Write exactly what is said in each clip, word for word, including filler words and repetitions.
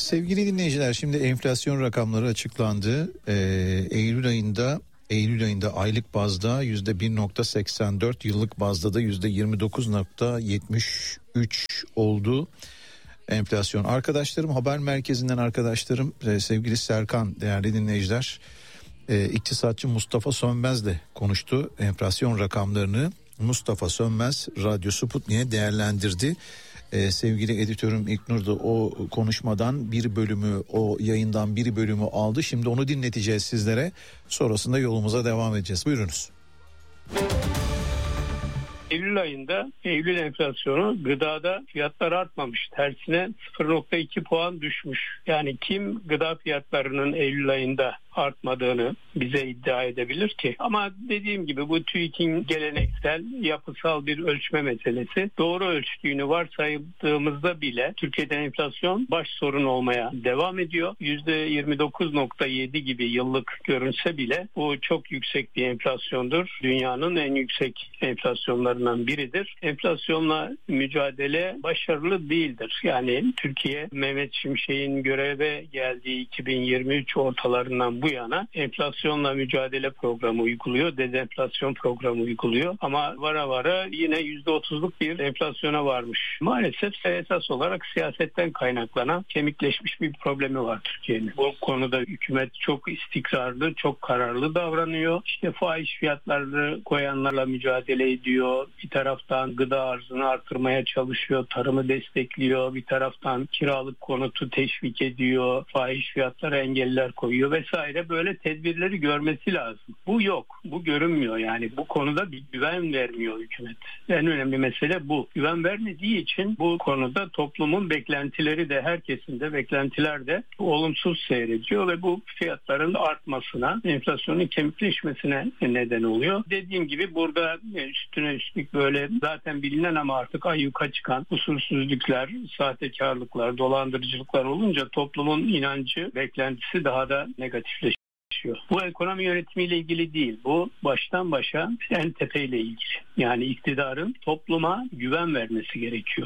Sevgili dinleyiciler, şimdi enflasyon rakamları açıklandı. Ee, Eylül ayında Eylül ayında aylık bazda yüzde bir virgül seksen dört, yıllık bazda da yüzde yirmi dokuz virgül yetmiş üç oldu enflasyon. Arkadaşlarım, haber merkezinden arkadaşlarım, e, sevgili Serkan, değerli dinleyiciler, e, iktisatçı Mustafa Sönmez de konuştu enflasyon rakamlarını. Mustafa Sönmez Radyo Sputnik'e değerlendirdi. Ee, sevgili editörüm İlknur da o konuşmadan bir bölümü, o yayından bir bölümü aldı. Şimdi onu dinleteceğiz sizlere. Sonrasında yolumuza devam edeceğiz. Buyurunuz. Eylül ayında Eylül enflasyonu gıdada fiyatlar artmamış. Tersine sıfır virgül iki puan düşmüş. Yani kim gıda fiyatlarının Eylül ayında artmadığını bize iddia edebilir ki? Ama dediğim gibi bu TÜİK'in geleneksel yapısal bir ölçme meselesi. Doğru ölçtüğünü varsayıldığımızda bile Türkiye'de enflasyon baş sorun olmaya devam ediyor. yüzde yirmi dokuz virgül yedi gibi yıllık görünse bile bu çok yüksek bir enflasyondur. Dünyanın en yüksek enflasyonlarından biridir. Enflasyonla mücadele başarılı değildir. Yani Türkiye, Mehmet Şimşek'in göreve geldiği iki bin yirmi üç ortalarından bu yana enflasyonla mücadele programı uyguluyor, dezenflasyon programı uyguluyor ama vara vara yine yüzde otuzluk bir enflasyona varmış. Maalesef esas olarak siyasetten kaynaklanan kemikleşmiş bir problemi var Türkiye'nin. Bu konuda hükümet çok istikrarlı, çok kararlı davranıyor. İşte fahiş fiyatları koyanlarla mücadele ediyor. Bir taraftan gıda arzını artırmaya çalışıyor, tarımı destekliyor. Bir taraftan kiralık konutu teşvik ediyor, fahiş fiyatlara engeller koyuyor vesaire. Böyle tedbirleri görmesi lazım. Bu yok. Bu görünmüyor yani. Bu konuda bir güven vermiyor hükümet. En önemli mesele bu. Güven vermediği için bu konuda toplumun beklentileri de, herkesin de beklentiler de olumsuz seyrediyor ve bu fiyatların artmasına, enflasyonun kemikleşmesine neden oluyor. Dediğim gibi burada üstüne üstlük böyle zaten bilinen ama artık ayyuka çıkan usulsüzlükler, sahtekarlıklar, dolandırıcılıklar olunca toplumun inancı, beklentisi daha da negatifleşiyor. Bu ekonomi yönetimiyle ilgili değil. Bu baştan başa en tepeyle ilgili. Yani iktidarın topluma güven vermesi gerekiyor.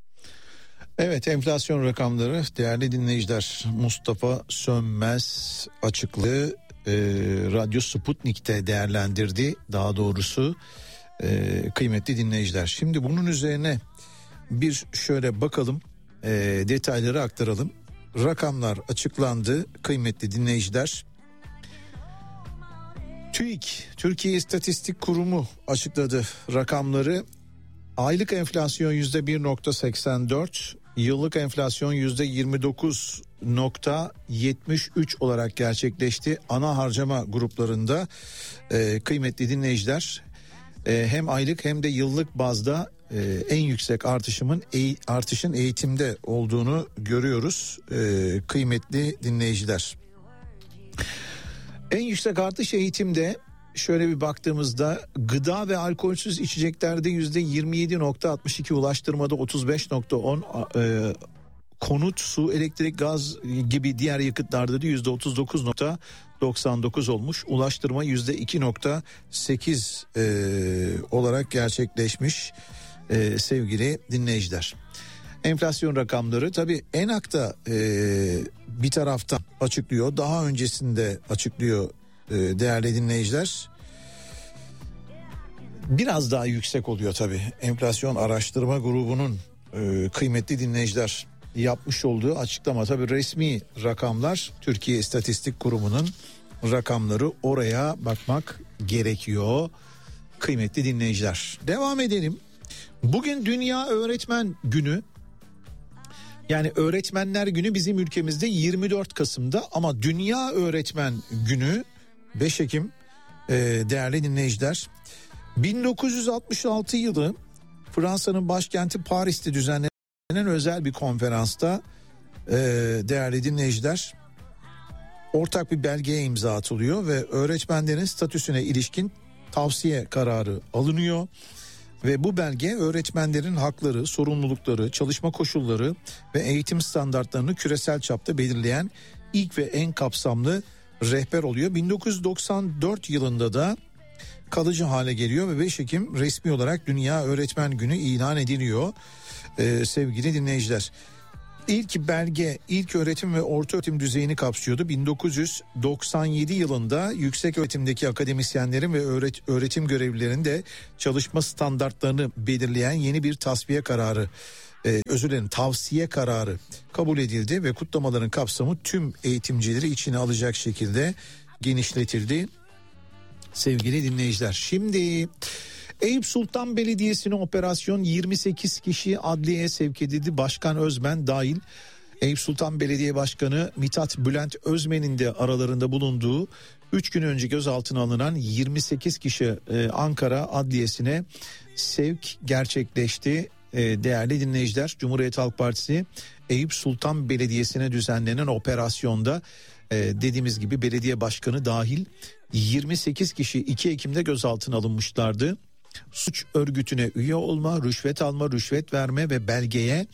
Evet, enflasyon rakamları değerli dinleyiciler, Mustafa Sönmez açıklığı e, Radyo Sputnik'te değerlendirdi. Daha doğrusu e, kıymetli dinleyiciler. Şimdi bunun üzerine bir şöyle bakalım, e, detayları aktaralım. Rakamlar açıklandı kıymetli dinleyiciler. TÜİK, Türkiye İstatistik Kurumu açıkladı rakamları. Aylık enflasyon yüzde bir virgül seksen dört, yıllık enflasyon yüzde yirmi dokuz virgül yetmiş üç olarak gerçekleşti. Ana harcama gruplarında e, kıymetli dinleyiciler, e, hem aylık hem de yıllık bazda e, en yüksek artışımın e, artışın eğitimde olduğunu görüyoruz e, kıymetli dinleyiciler. En yüksek artış eğitimde. Şöyle bir baktığımızda gıda ve alkolsüz içeceklerde yüzde yirmi yedi virgül altmış iki, ulaştırmada otuz beş virgül on, e, konut, su, elektrik, gaz gibi diğer yakıtlarda da yüzde otuz dokuz virgül doksan dokuz olmuş. Ulaştırma yüzde iki virgül sekiz e, olarak gerçekleşmiş e, sevgili dinleyiciler. Enflasyon rakamları tabii ENAK'ta e, bir taraftan açıklıyor, daha öncesinde açıklıyor e, değerli dinleyiciler. Biraz daha yüksek oluyor tabii. Enflasyon Araştırma Grubu'nun e, kıymetli dinleyiciler yapmış olduğu açıklama, tabii resmi rakamlar, Türkiye İstatistik Kurumu'nun rakamları, oraya bakmak gerekiyor kıymetli dinleyiciler. Devam edelim. Bugün Dünya Öğretmen Günü. Yani Öğretmenler Günü bizim ülkemizde yirmi dört Kasım'da ama Dünya Öğretmen Günü beş Ekim e, değerli dinleyiciler. bin dokuz yüz altmış altı yılı Fransa'nın başkenti Paris'te düzenlenen özel bir konferansta e, değerli dinleyiciler, ortak bir belgeye imza atılıyor ve öğretmenlerin statüsüne ilişkin tavsiye kararı alınıyor. Ve bu belge öğretmenlerin hakları, sorumlulukları, çalışma koşulları ve eğitim standartlarını küresel çapta belirleyen ilk ve en kapsamlı rehber oluyor. bin dokuz yüz doksan dört yılında da kalıcı hale geliyor ve beş Ekim resmi olarak Dünya Öğretmen Günü ilan ediliyor ee, sevgili dinleyiciler. ilk belge ilk öğretim ve orta öğretim düzeyini kapsıyordu. bin dokuz yüz doksan yedi yılında yüksek öğretimdeki akademisyenlerin ve öğret- öğretim görevlilerinin de çalışma standartlarını belirleyen yeni bir tasfiye kararı, e, özür dilerim tavsiye kararı kabul edildi ve kutlamaların kapsamı tüm eğitimcileri içine alacak şekilde genişletildi. Sevgili dinleyiciler, şimdi Eyüp Sultan Belediyesi'ne operasyon, yirmi sekiz kişi adliyeye sevk edildi. Başkan Özmen dahil. Eyüp Sultan Belediye Başkanı Mithat Bülent Özmen'in de aralarında bulunduğu üç gün önce gözaltına alınan yirmi sekiz kişi e, Ankara Adliyesi'ne sevk gerçekleşti. E, değerli dinleyiciler, Cumhuriyet Halk Partisi Eyüp Sultan Belediyesi'ne düzenlenen operasyonda e, dediğimiz gibi belediye başkanı dahil yirmi sekiz kişi iki Ekim'de gözaltına alınmışlardı. Suç örgütüne üye olma, rüşvet alma, rüşvet verme ve belgeye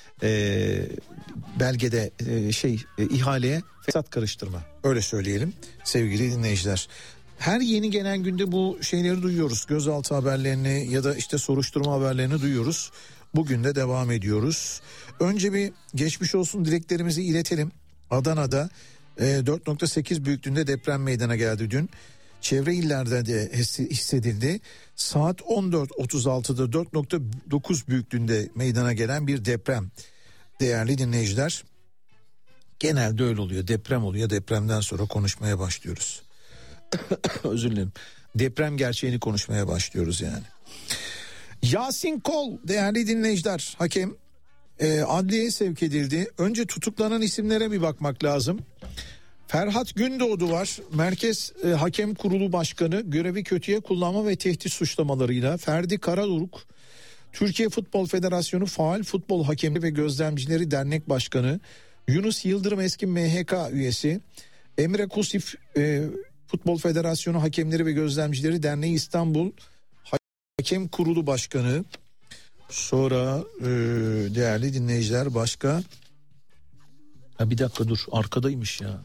e, belgede e, şey e, ihaleye fesat karıştırma, öyle söyleyelim sevgili dinleyiciler. Her yeni gelen günde bu şeyleri duyuyoruz, gözaltı haberlerini ya da işte soruşturma haberlerini duyuyoruz. Bugün de devam ediyoruz. Önce bir geçmiş olsun dileklerimizi iletelim. Adana'da e, dört nokta sekiz büyüklüğünde deprem meydana geldi dün. Çevre illerde de hissedildi. Saat on dört otuz altıda dört nokta dokuz büyüklüğünde meydana gelen bir deprem. Değerli dinleyiciler, genelde öyle oluyor. Deprem oluyor, depremden sonra konuşmaya başlıyoruz. Özür dilerim. Deprem gerçeğini konuşmaya başlıyoruz yani. Yasin Kol, değerli dinleyiciler, hakem e, adliyeye sevk edildi. Önce tutuklanan isimlere bir bakmak lazım. Ferhat Gündoğdu var. Merkez e, Hakem Kurulu Başkanı, görevi kötüye kullanma ve tehdit suçlamalarıyla. Ferdi Karaduruk, Türkiye Futbol Federasyonu Faal Futbol Hakemi ve Gözlemcileri Dernek Başkanı. Yunus Yıldırım eski M H K üyesi. Emre Kusif, e, Futbol Federasyonu Hakemleri ve Gözlemcileri Derneği İstanbul Hakem Kurulu Başkanı. Sonra e, değerli dinleyiciler, başka... Ha bir dakika dur, arkadaymış ya.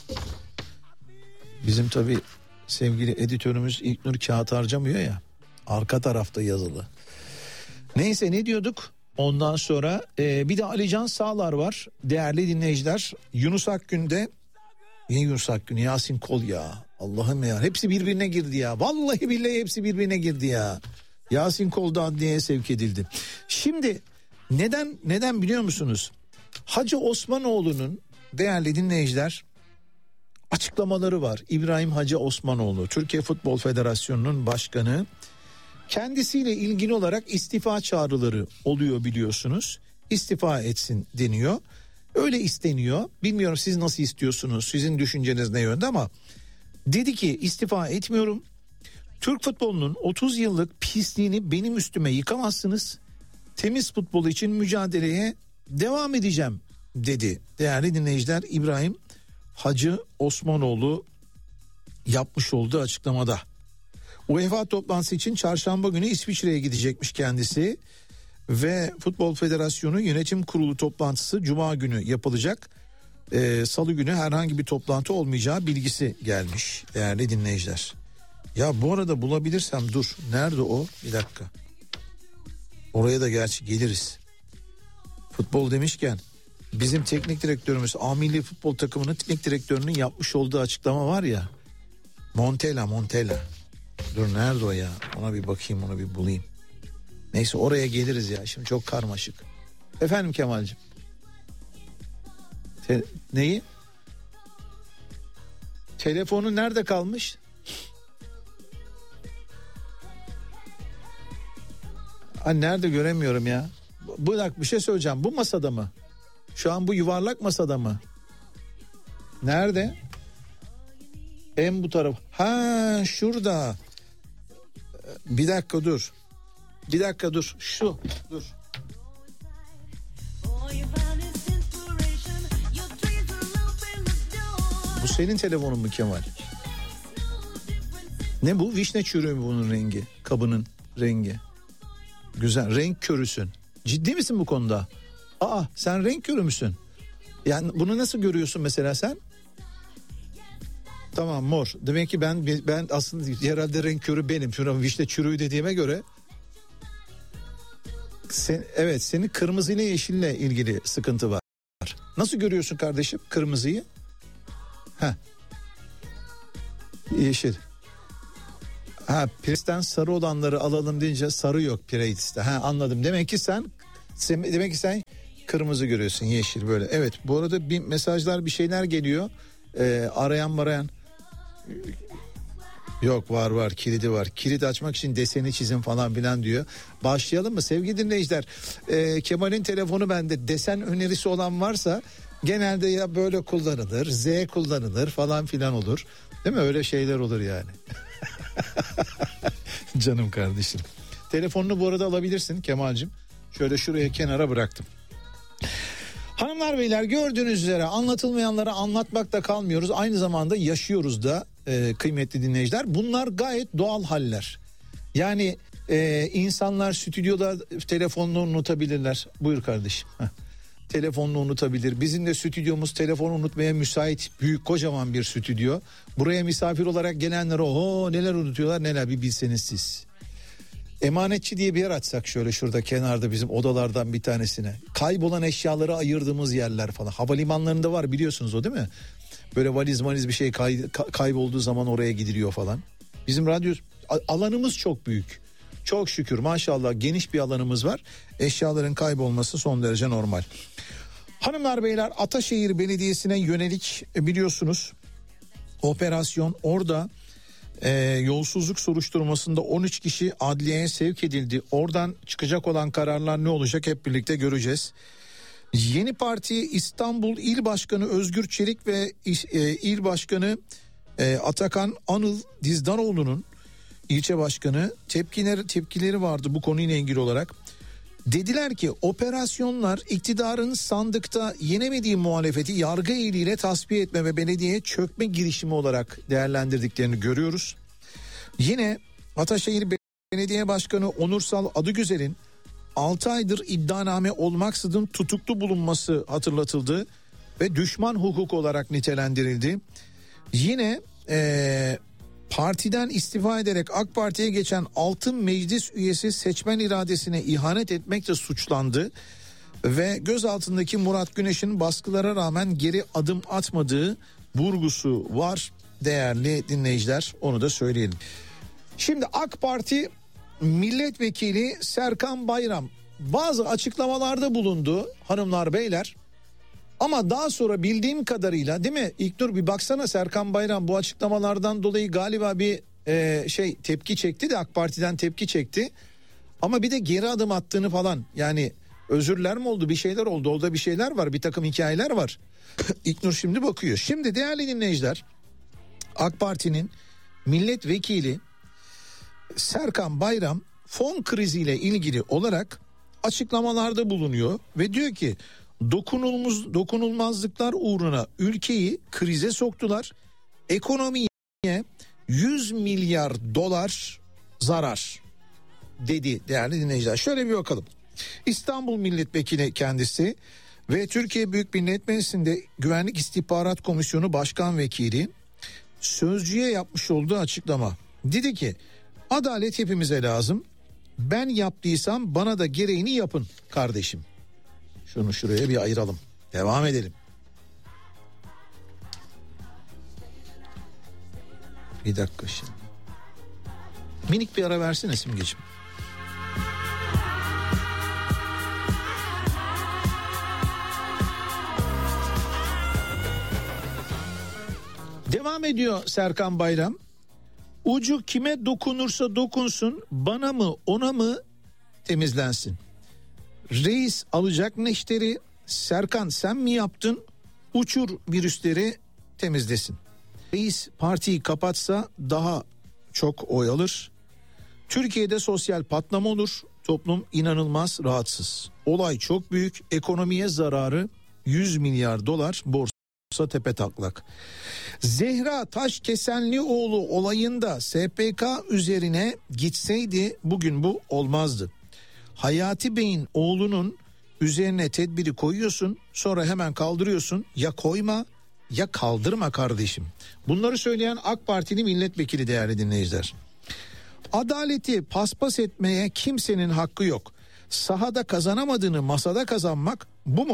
Bizim tabii sevgili editörümüz İlknur kağıt harcamıyor ya. Arka tarafta yazılı. Neyse, ne diyorduk? Ondan sonra e, bir de Alican Sağlar var. Değerli dinleyiciler, Yunus Akgün'de... Niye Yunus Akgün? Yasin Kol ya. Allah'ım ya. Hepsi birbirine girdi ya. Vallahi billahi hepsi birbirine girdi ya. Yasin Kol da adliyeye sevk edildi. Şimdi neden neden biliyor musunuz? Hacı Osmanoğlu'nun, değerli dinleyiciler, açıklamaları var. İbrahim Hacı Osmanoğlu, Türkiye Futbol Federasyonu'nun başkanı. Kendisiyle ilgili olarak istifa çağrıları oluyor biliyorsunuz. İstifa etsin deniyor. Öyle isteniyor. Bilmiyorum siz nasıl istiyorsunuz, sizin düşünceniz ne yönde, ama dedi ki istifa etmiyorum. Türk futbolunun otuz yıllık pisliğini benim üstüme yıkamazsınız. Temiz futbol için mücadeleye devam edeceğim dedi. Değerli dinleyiciler, İbrahim Hacı Osmanoğlu yapmış olduğu açıklamada. UEFA toplantısı için çarşamba günü İsviçre'ye gidecekmiş kendisi. Ve Futbol Federasyonu Yönetim Kurulu toplantısı Cuma günü yapılacak. Ee, Salı günü herhangi bir toplantı olmayacağı bilgisi gelmiş değerli dinleyiciler. Ya bu arada bulabilirsem, dur, nerede o? Bir dakika. Oraya da gerçi geliriz. Futbol demişken bizim teknik direktörümüz, A Milli Futbol Takımı'nın teknik direktörünün yapmış olduğu açıklama var ya. Montella, Montella. Dur, nerede o ya? Ona bir bakayım, onu bir bulayım. Neyse, oraya geliriz ya, şimdi çok karmaşık. Efendim Kemal'cim. Te- neyi? Telefonu nerede kalmış? Ha, nerede göremiyorum ya. Bu dakika, bir şey söyleyeceğim. Bu masada mı? Şu an bu yuvarlak masada mı? Nerede? En bu taraf. Ha, şurada. Bir dakika dur. Bir dakika dur. Şu. Dur. Bu senin telefonun mu Kemal? Ne bu? Vişne çürüğü mü bunun rengi? Kabının rengi. Güzel. Renk körüsün. Ciddi misin bu konuda? Aa, sen renk körü müsün? Yani bunu nasıl görüyorsun mesela sen? Tamam, mor. Demek ki ben ben aslında herhalde renk körü benim. Şuna vişne çürüğü dediğime göre. Sen, evet, senin kırmızı ile yeşille ilgili sıkıntı var. Nasıl görüyorsun kardeşim kırmızıyı? Heh. Yeşil. Ha, Pireis'ten sarı olanları alalım deyince sarı yok Pireis'te. Ha, anladım. Demek ki sen demek ki sen kırmızı görüyorsun, yeşil böyle. Evet, bu arada bir mesajlar, bir şeyler geliyor. Ee, arayan marayan. Yok, var var, kilidi var. Kilit açmak için deseni çizin falan filan diyor. Başlayalım mı sevgili dinleyiciler? Ee, Kemal'in telefonu bende. Desen önerisi olan varsa genelde ya böyle kullanılır, Z kullanılır falan filan olur. Değil mi? Öyle şeyler olur yani. Canım kardeşim. Telefonunu bu arada alabilirsin Kemal'cim. Şöyle şuraya kenara bıraktım. Hanımlar beyler, gördüğünüz üzere anlatılmayanları anlatmakta kalmıyoruz. Aynı zamanda yaşıyoruz da e, kıymetli dinleyiciler. Bunlar gayet doğal haller. Yani e, insanlar stüdyoda telefonunu unutabilirler. Buyur kardeşim. Heh. Telefonunu unutabilir. Bizim de stüdyomuz telefonu unutmaya müsait, büyük kocaman bir stüdyo. Buraya misafir olarak gelenler oho neler unutuyorlar neler, bir bilseniz siz. Emanetçi diye bir yer açsak şöyle şurada kenarda, bizim odalardan bir tanesine. Kaybolan eşyaları ayırdığımız yerler falan. Havalimanlarında var biliyorsunuz o, değil mi? Böyle valiz valiz bir şey kay, kaybolduğu zaman oraya gidiliyor falan. Bizim radyo alanımız çok büyük. Çok şükür maşallah geniş bir alanımız var. Eşyaların kaybolması son derece normal. Hanımlar beyler, Ataşehir Belediyesi'ne yönelik biliyorsunuz operasyon, orada e, yolsuzluk soruşturmasında on üç kişi adliyeye sevk edildi. Oradan çıkacak olan kararlar ne olacak hep birlikte göreceğiz. Yeni Parti İstanbul İl Başkanı Özgür Çelik ve e, İl Başkanı e, Atakan Anıl Dizdanoğlu'nun, ilçe başkanı, tepkileri, tepkileri vardı bu konuyla ilgili olarak. Dediler ki operasyonlar iktidarın sandıkta yenemediği muhalefeti yargı eliyle tasfiye etme ve belediyeye çökme girişimi olarak değerlendirdiklerini görüyoruz. Yine Ataşehir Belediye Başkanı Onursal Adıgüzel'in altı aydır iddianame olmaksızın tutuklu bulunması hatırlatıldı ve düşman hukuk olarak nitelendirildi. Yine ee, partiden istifa ederek AK Parti'ye geçen altı meclis üyesi seçmen iradesine ihanet etmekle suçlandı ve gözaltındaki Murat Güneş'in baskılara rağmen geri adım atmadığı vurgusu var değerli dinleyiciler, onu da söyleyelim. Şimdi AK Parti milletvekili Serkan Bayram bazı açıklamalarda bulundu hanımlar beyler. Ama daha sonra bildiğim kadarıyla, değil mi İlknur, bir baksana, Serkan Bayram bu açıklamalardan dolayı galiba bir e, şey tepki çekti de AK Parti'den tepki çekti. Ama bir de geri adım attığını falan, yani özürler mi oldu, bir şeyler oldu, orada bir şeyler var, bir takım hikayeler var. İlknur şimdi bakıyor. Şimdi değerli dinleyiciler, AK Parti'nin milletvekili Serkan Bayram fon kriziyle ilgili olarak açıklamalarda bulunuyor ve diyor ki dokunulmaz, dokunulmazlıklar uğruna ülkeyi krize soktular. Ekonomiye yüz milyar dolar zarar dedi değerli dinleyiciler. Şöyle bir bakalım. İstanbul Milletvekili kendisi ve Türkiye Büyük Millet Meclisi'nde Güvenlik İstihbarat Komisyonu Başkan Vekili Sözcü'ye yapmış olduğu açıklama. Dedi ki adalet hepimize lazım. Ben yaptıysam bana da gereğini yapın kardeşim. Şunu şuraya bir ayıralım. Devam edelim. Bir dakika şimdi. Minik bir ara versene Simgeciğim. Devam ediyor Serkan Bayram. Ucu kime dokunursa dokunsun, bana mı ona mı temizlensin. Reis alacak neşteri, Serkan sen mi yaptın, uçur virüsleri temizlesin. Reis partiyi kapatsa daha çok oy alır. Türkiye'de sosyal patlama olur, toplum inanılmaz rahatsız. Olay çok büyük, ekonomiye zararı yüz milyar dolar, borsa tepetaklak. Zehra Taşkesenlioğlu olayında S P K üzerine gitseydi bugün bu olmazdı. Hayati Bey'in oğlunun üzerine tedbiri koyuyorsun, sonra hemen kaldırıyorsun. Ya koyma ya kaldırma kardeşim. Bunları söyleyen AK Partili milletvekili değerli dinleyiciler. Adaleti paspas etmeye kimsenin hakkı yok. Sahada kazanamadığını masada kazanmak bu mu?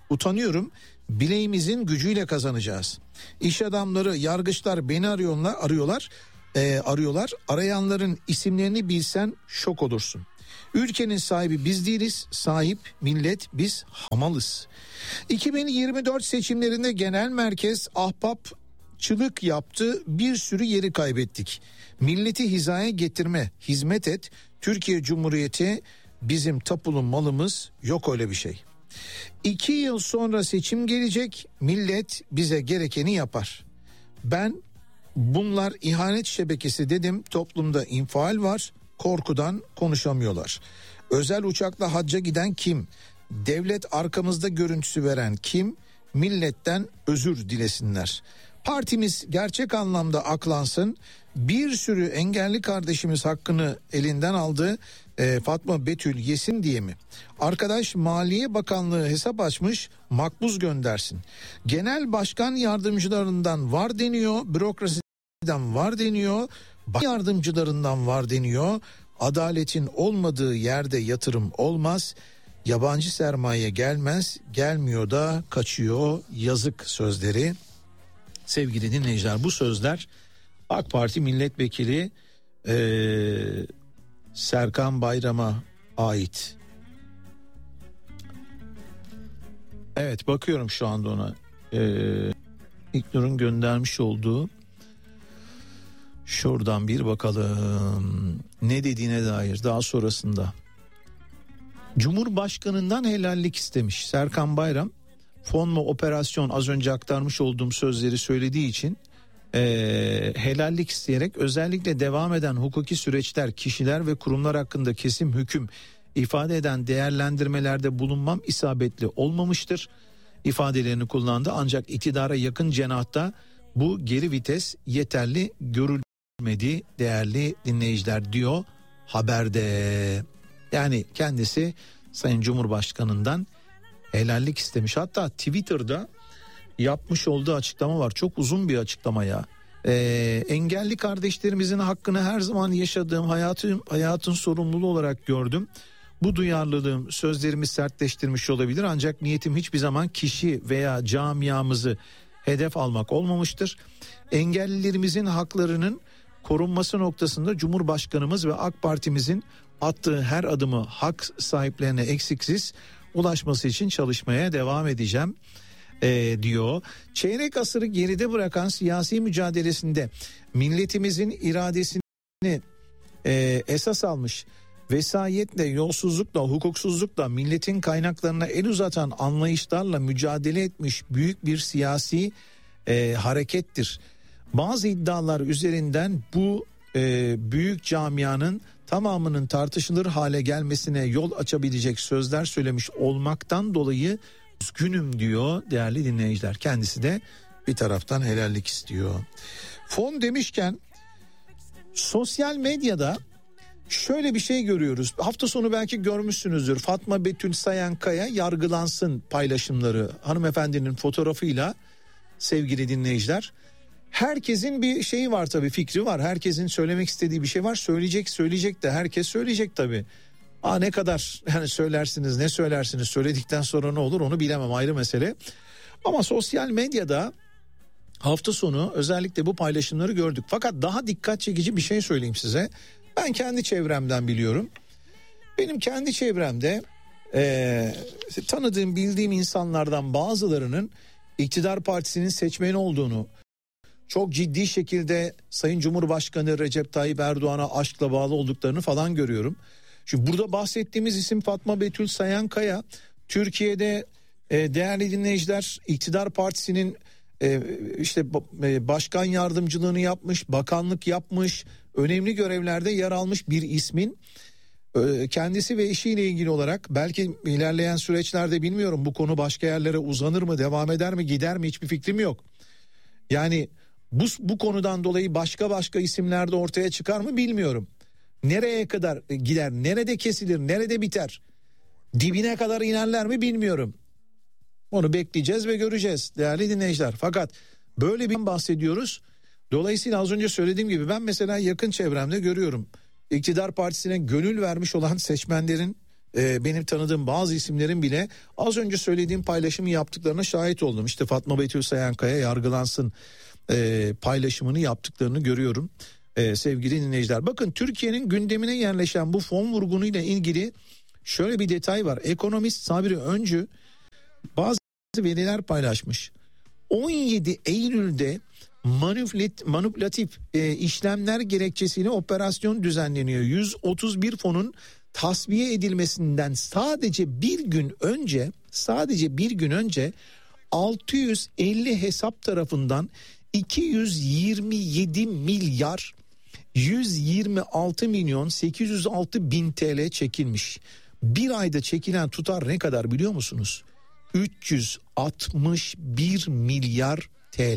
Utanıyorum. Bileğimizin gücüyle kazanacağız. İş adamları, yargıçlar beni arıyorlar, arıyorlar, e, arıyorlar. Arayanların isimlerini bilsen şok olursun. Ülkenin sahibi biz değiliz, sahip millet, biz hamalız. iki bin yirmi dört seçimlerinde genel merkez ahbapçılık yaptı, bir sürü yeri kaybettik. Milleti hizaya getirme, hizmet et, Türkiye Cumhuriyeti bizim tapulu malımız, yok öyle bir şey. İki yıl sonra seçim gelecek, millet bize gerekeni yapar. Ben bunlar ihanet şebekesi dedim, toplumda infial var, korkudan konuşamıyorlar. Özel uçakla hacca giden kim? Devlet arkamızda görüntüsü veren kim? Milletten özür dilesinler. Partimiz gerçek anlamda aklansın. Bir sürü engelli kardeşimiz hakkını elinden aldı. E, Fatma Betül yesin diye mi? Arkadaş Maliye Bakanlığı hesap açmış, makbuz göndersin. Genel başkan yardımcılarından var deniyor, bürokrasiden var deniyor, yardımcılarından var deniyor. Adaletin olmadığı yerde yatırım olmaz. Yabancı sermaye gelmez, gelmiyor da kaçıyor, yazık sözleri. Sevgili dinleyiciler, bu sözler AK Parti milletvekili ee, Serkan Bayram'a ait. Evet, bakıyorum şu anda ona. Ee, İlknur'un göndermiş olduğu. Şuradan bir bakalım ne dediğine dair daha sonrasında. Cumhurbaşkanından helallik istemiş Serkan Bayram. Fon mu operasyon, az önce aktarmış olduğum sözleri söylediği için e, helallik isteyerek özellikle devam eden hukuki süreçler, kişiler ve kurumlar hakkında kesin hüküm ifade eden değerlendirmelerde bulunmam isabetli olmamıştır ifadelerini kullandı. Ancak iktidara yakın cenahta bu geri vites yeterli görülmedi değerli dinleyiciler diyor haberde. Yani kendisi Sayın Cumhurbaşkanı'ndan helallik istemiş. Hatta Twitter'da yapmış olduğu açıklama var. Çok uzun bir açıklama ya. Ee, engelli kardeşlerimizin hakkını her zaman yaşadığım hayatın, hayatın sorumluluğu olarak gördüm. Bu duyarlılığım sözlerimi sertleştirmiş olabilir. Ancak niyetim hiçbir zaman kişi veya camiamızı hedef almak olmamıştır. Engellilerimizin haklarının korunması noktasında Cumhurbaşkanımız ve AK Parti'mizin attığı her adımı hak sahiplerine eksiksiz ulaşması için çalışmaya devam edeceğim e, diyor. Çeyrek asırı geride bırakan siyasi mücadelesinde milletimizin iradesini e, esas almış, vesayetle, yolsuzlukla, hukuksuzlukla, milletin kaynaklarına el uzatan anlayışlarla mücadele etmiş büyük bir siyasi e, harekettir. Bazı iddialar üzerinden bu e, büyük camianın tamamının tartışılır hale gelmesine yol açabilecek sözler söylemiş olmaktan dolayı üzgünüm diyor değerli dinleyiciler. Kendisi de bir taraftan helallik istiyor. Fon demişken sosyal medyada şöyle bir şey görüyoruz. Hafta sonu belki görmüşsünüzdür. Fatma Betül Sayankaya yargılansın paylaşımları hanımefendinin fotoğrafıyla sevgili dinleyiciler. Herkesin bir şeyi var tabii, fikri var. Herkesin söylemek istediği bir şey var. Söyleyecek söyleyecek de herkes söyleyecek tabii. Aa, ne kadar yani söylersiniz, ne söylersiniz, söyledikten sonra ne olur onu bilemem, ayrı mesele. Ama sosyal medyada hafta sonu özellikle bu paylaşımları gördük. Fakat daha dikkat çekici bir şey söyleyeyim size. Ben kendi çevremden biliyorum. Benim kendi çevremde e, tanıdığım, bildiğim insanlardan bazılarının iktidar partisinin seçmeni olduğunu, çok ciddi şekilde Sayın Cumhurbaşkanı Recep Tayyip Erdoğan'a aşkla bağlı olduklarını falan görüyorum. Şimdi burada bahsettiğimiz isim Fatma Betül Sayankaya, Türkiye'de e, değerli dinleyiciler iktidar partisinin e, işte e, başkan yardımcılığını yapmış, bakanlık yapmış, önemli görevlerde yer almış bir ismin e, kendisi ve eşiyle ilgili olarak belki ilerleyen süreçlerde bilmiyorum bu konu başka yerlere uzanır mı, devam eder mi, gider mi, hiçbir fikrim yok. Yani bu, bu konudan dolayı başka başka isimler de ortaya çıkar mı bilmiyorum. Nereye kadar gider, nerede kesilir, nerede biter, dibine kadar inerler mi bilmiyorum. Onu bekleyeceğiz ve göreceğiz değerli dinleyiciler. Fakat böyle bir bahsediyoruz. Dolayısıyla az önce söylediğim gibi ben mesela yakın çevremde görüyorum. İktidar partisine gönül vermiş olan seçmenlerin e, benim tanıdığım bazı isimlerin bile az önce söylediğim paylaşımı yaptıklarına şahit oldum. İşte Fatma Betül Sayankaya yargılansın e, paylaşımını yaptıklarını görüyorum. E, sevgili dinleyiciler, bakın Türkiye'nin gündemine yerleşen bu fon vurgunuyla ilgili şöyle bir detay var. Ekonomist Sabri Öncü bazı veriler paylaşmış. on yedi Eylül'de manipülatif e, işlemler gerekçesiyle operasyon düzenleniyor. yüz otuz bir fonun tasfiye edilmesinden sadece bir gün önce sadece bir gün önce altı yüz elli hesap tarafından iki yüz yirmi yedi milyar yüz yirmi altı milyon sekiz yüz altı bin T L çekilmiş. Bir ayda çekilen tutar ne kadar biliyor musunuz? üç yüz altmış bir milyar T L.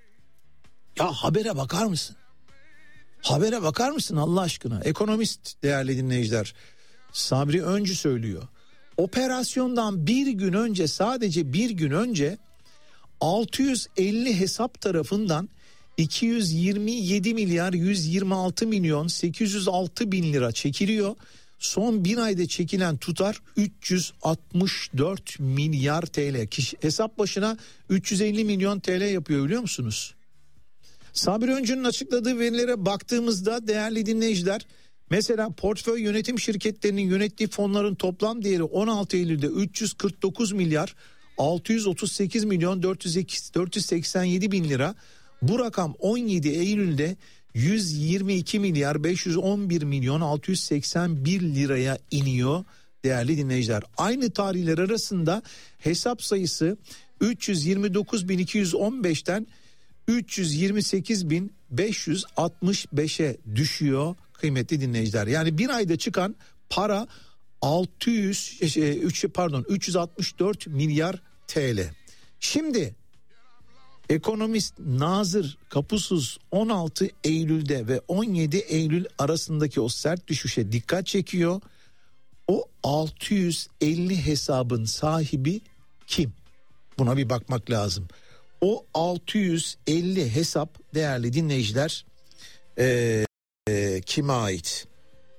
Ya habere bakar mısın? Habere bakar mısın Allah aşkına? Ekonomist değerli dinleyiciler, Sabri Öncü söylüyor. Operasyondan bir gün önce, sadece bir gün önce altı yüz elli hesap tarafından iki yüz yirmi yedi milyar yüz yirmi altı milyon sekiz yüz altı bin lira çekiliyor. Son bir ayda çekilen tutar üç yüz altmış dört milyar T L. Kişi, hesap başına üç yüz elli milyon T L yapıyor biliyor musunuz? Sabri Öncü'nün açıkladığı verilere baktığımızda değerli dinleyiciler, mesela portföy yönetim şirketlerinin yönettiği fonların toplam değeri on altı Eylül'de üç yüz kırk dokuz milyar altı yüz otuz sekiz milyon dört yüz seksen yedi bin lira. Bu rakam on yedi Eylül'de yüz yirmi iki milyar beş yüz on bir milyon altı yüz seksen bir liraya iniyor değerli dinleyiciler. Aynı tarihler arasında hesap sayısı üç yüz yirmi dokuz bin iki yüz on beşten üç yüz yirmi sekiz bin beş yüz altmış beşe düşüyor kıymetli dinleyiciler. Yani bir ayda çıkan para altı yüz pardon üç yüz altmış dört milyar T L. Şimdi ekonomist Nazır Kapusuz on altı Eylül'de ve on yedi Eylül arasındaki o sert düşüşe dikkat çekiyor. O altı yüz elli hesabın sahibi kim? Buna bir bakmak lazım. O altı yüz elli hesap değerli dinleyiciler ee, e, kime ait?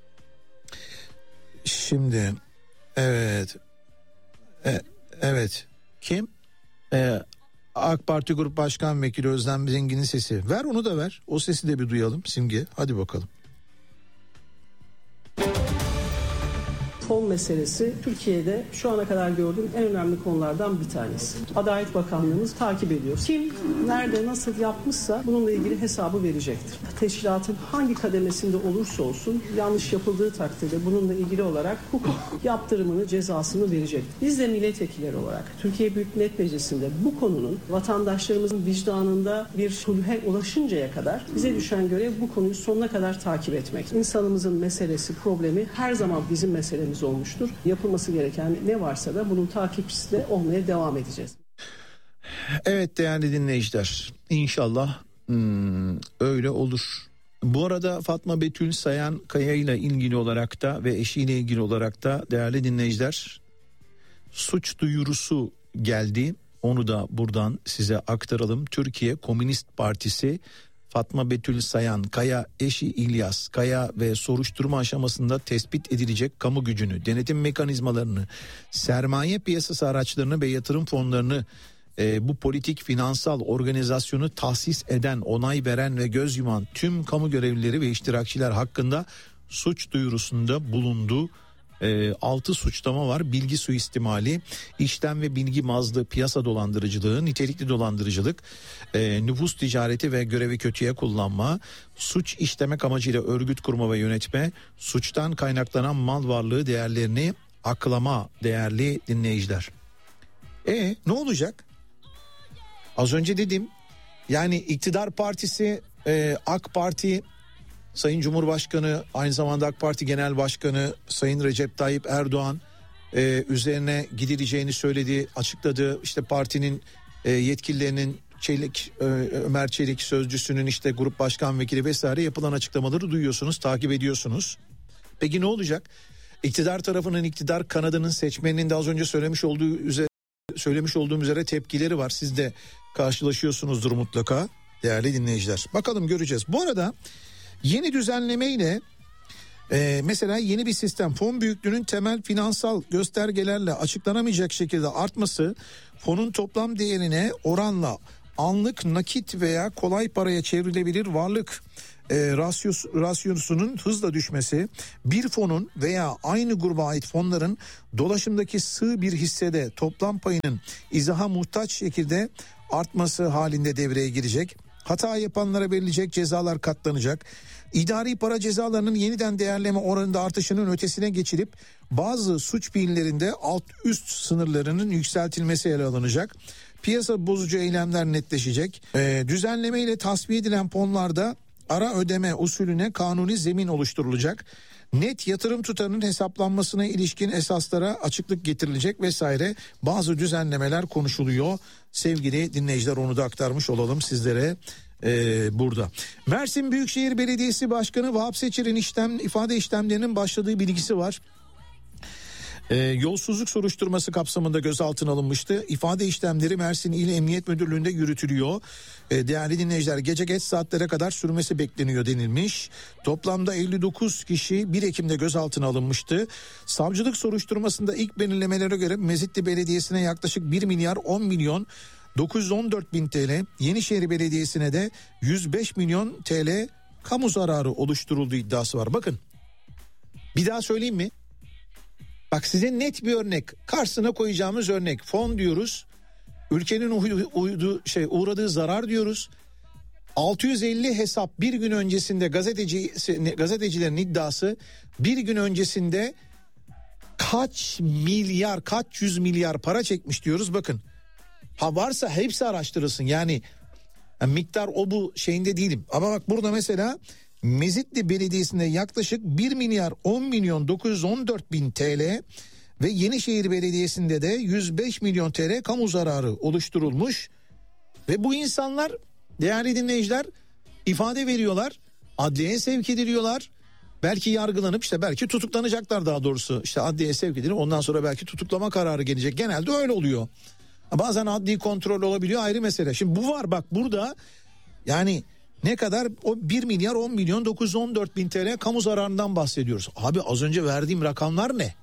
Şimdi evet e, evet kim? E, AK Parti Grup Başkan Vekili Özlem Zengin'in sesi. Ver onu da ver. O sesi de bir duyalım Simge. Hadi bakalım. Fon meselesi Türkiye'de şu ana kadar gördüğüm en önemli konulardan bir tanesi. Adalet Bakanlığımız takip ediyor. Kim, nerede, nasıl yapmışsa bununla ilgili hesabı verecektir. Teşkilatın hangi kademesinde olursa olsun yanlış yapıldığı takdirde bununla ilgili olarak hukuk yaptırımını, cezasını verecek. Biz de milletvekilleri olarak Türkiye Büyük Millet Meclisi'nde bu konunun vatandaşlarımızın vicdanında bir sulhe ulaşıncaya kadar bize düşen görev bu konuyu sonuna kadar takip etmek. İnsanımızın meselesi, problemi her zaman bizim meselemiz olmuştur. Yapılması gereken ne varsa da bunun takipçisi de olmaya devam edeceğiz. Evet değerli dinleyiciler, İnşallah hmm, öyle olur. Bu arada Fatma Betül Sayankaya ile ilgili olarak da ve eşiyle ilgili olarak da değerli dinleyiciler suç duyurusu geldi. Onu da buradan size aktaralım. Türkiye Komünist Partisi Fatma Betül Sayankaya, eşi İlyas Kaya ve soruşturma aşamasında tespit edilecek kamu gücünü, denetim mekanizmalarını, sermaye piyasası araçlarını ve yatırım fonlarını, e, bu politik finansal organizasyonu tahsis eden, onay veren ve göz yuman tüm kamu görevlileri ve iştirakçiler hakkında suç duyurusunda bulundu. E, altı suçlama var: bilgi suistimali, işlem ve bilgi mazlı piyasa dolandırıcılığı, nitelikli dolandırıcılık, e, nüfus ticareti ve görevi kötüye kullanma, suç işlemek amacıyla örgüt kurma ve yönetme, suçtan kaynaklanan mal varlığı değerlerini aklama değerli dinleyiciler. E ne olacak? Az önce dedim, yani iktidar partisi e, AK Parti, Sayın Cumhurbaşkanı, aynı zamanda AK Parti Genel Başkanı Sayın Recep Tayyip Erdoğan e, üzerine gidileceğini söyledi, açıkladı. İşte partinin e, yetkililerinin, Çelik, e, Ömer Çelik sözcüsünün işte grup başkan vekili vesaire yapılan açıklamaları duyuyorsunuz, takip ediyorsunuz. Peki ne olacak? İktidar tarafının, iktidar kanadının, seçmeninin de az önce söylemiş olduğu üzere söylemiş olduğum üzere tepkileri var. Siz de karşılaşıyorsunuzdur mutlaka değerli dinleyiciler. Bakalım, göreceğiz. Bu arada yeni düzenlemeyle Ee, mesela yeni bir sistem, fon büyüklüğünün temel finansal göstergelerle açıklanamayacak şekilde artması, fonun toplam değerine oranla anlık nakit veya kolay paraya çevrilebilir varlık e, rasyos, rasyosunun hızla düşmesi, bir fonun veya aynı gruba ait fonların dolaşımdaki sığ bir hissede toplam payının izaha muhtaç şekilde artması halinde devreye girecek. Hata yapanlara verilecek cezalar katlanacak. İdari para cezalarının yeniden değerleme oranında artışının ötesine geçilip bazı suç fiillerinde alt üst sınırlarının yükseltilmesi ele alınacak. Piyasa bozucu eylemler netleşecek. Ee, düzenleme ile tasfiye edilen fonlarda ara ödeme usulüne kanuni zemin oluşturulacak. Net yatırım tutarının hesaplanmasına ilişkin esaslara açıklık getirilecek vesaire, bazı düzenlemeler konuşuluyor. Sevgili dinleyiciler, onu da aktarmış olalım sizlere ee, burada. Mersin Büyükşehir Belediyesi Başkanı Vahap Seçer'in işlem, ifade işlemlerinin başladığı bilgisi var. Ee, yolsuzluk soruşturması kapsamında gözaltına alınmıştı. İfade işlemleri Mersin İl Emniyet Müdürlüğü'nde yürütülüyor. Ee, değerli dinleyiciler, gece geç saatlere kadar sürmesi bekleniyor denilmiş. Toplamda elli dokuz kişi bir Ekim'de gözaltına alınmıştı. Savcılık soruşturmasında ilk belirlemelere göre Mezitli Belediyesi'ne yaklaşık bir milyar on milyon dokuz yüz on dört bin T L, Yenişehir Belediyesi'ne de yüz beş milyon T L kamu zararı oluşturulduğu iddiası var. Bakın, bir daha söyleyeyim mi? Bak, size net bir örnek, karşısına koyacağımız örnek. Fon diyoruz, ülkenin uydu, uydu, şey, uğradığı zarar diyoruz. altı yüz elli hesap bir gün öncesinde, gazeteci gazetecilerin iddiası, bir gün öncesinde kaç milyar, kaç yüz milyar para çekmiş diyoruz. Bakın, ha varsa hepsi araştırılsın. Yani, yani miktar o bu şeyinde değilim. Ama bak, burada mesela Mezitli Belediyesi'nde yaklaşık bir milyar on milyon dokuz yüz on dört bin T L ve Yenişehir Belediyesi'nde de yüz beş milyon T L kamu zararı oluşturulmuş. Ve bu insanlar, değerli dinleyiciler, ifade veriyorlar, adliyeye sevk ediliyorlar. Belki yargılanıp işte belki tutuklanacaklar, daha doğrusu. İşte adliyeye sevk edilir, ondan sonra belki tutuklama kararı gelecek. Genelde öyle oluyor. Bazen adli kontrol olabiliyor, ayrı mesele. Şimdi bu var, bak burada yani ne kadar, o bir milyar on milyon dokuz yüz on dört bin T L kamu zararından bahsediyoruz. Abi az önce verdiğim rakamlar ne?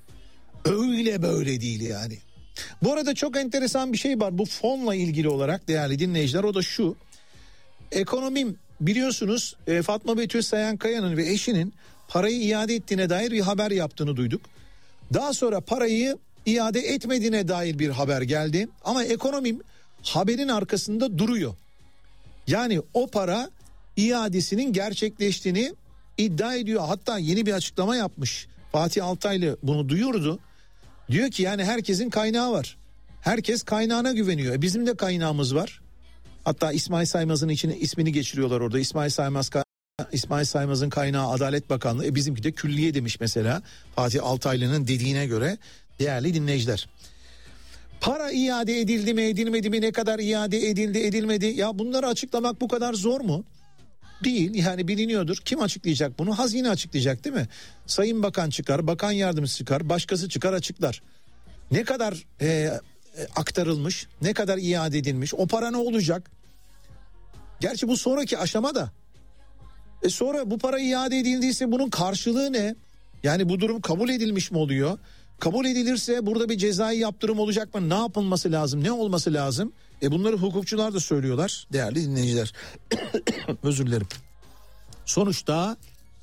Öyle böyle değil yani. Bu arada çok enteresan bir şey var bu fonla ilgili olarak değerli dinleyiciler, o da şu. Ekonomim, biliyorsunuz Fatma Betül Sayankaya'nın ve eşinin parayı iade ettiğine dair bir haber yaptığını duyduk. Daha sonra parayı iade etmediğine dair bir haber geldi. Ama Ekonomim haberin arkasında duruyor. Yani o para iadesinin gerçekleştiğini iddia ediyor. Hatta yeni bir açıklama yapmış. Fatih Altaylı bunu duyurdu. Diyor ki yani herkesin kaynağı var. Herkes kaynağına güveniyor. E bizim de kaynağımız var. Hatta İsmail Saymaz'ın içine ismini geçiriyorlar orada. İsmail Saymaz İsmail Saymaz'ın kaynağı Adalet Bakanlığı. E bizimki de külliye demiş mesela. Fatih Altaylı'nın dediğine göre, değerli dinleyiciler. Para iade edildi mi edilmedi mi, ne kadar iade edildi edilmedi, ya bunları açıklamak bu kadar zor mu? Değil yani, biliniyordur. Kim açıklayacak bunu? Hazine açıklayacak değil mi? Sayın Bakan çıkar, bakan yardımcısı çıkar, başkası çıkar açıklar. Ne kadar e, aktarılmış, ne kadar iade edilmiş, o para ne olacak? Gerçi bu sonraki aşamada. E sonra bu para iade edildiyse bunun karşılığı ne? Yani bu durum kabul edilmiş mi oluyor? Kabul edilirse burada bir cezai yaptırım olacak mı? Ne yapılması lazım? Ne olması lazım? E bunları hukukçular da söylüyorlar değerli dinleyiciler. Özür dilerim. Sonuçta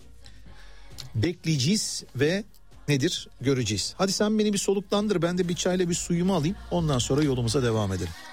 bekleyeceğiz ve nedir göreceğiz. Hadi sen beni bir soluklandır, ben de bir çayla bir suyumu alayım, ondan sonra yolumuza devam edelim.